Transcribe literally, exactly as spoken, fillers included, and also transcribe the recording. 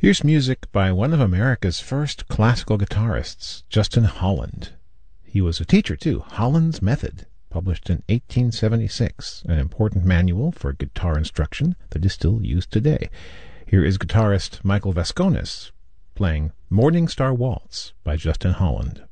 Here's music by one of America's first classical guitarists, Justin Holland. He was a teacher, too. Holland's Method, published in eighteen seventy-six, an important manual for guitar instruction that is still used today. Here is guitarist Michael Vasconis playing Morning Star Waltz by Justin Holland.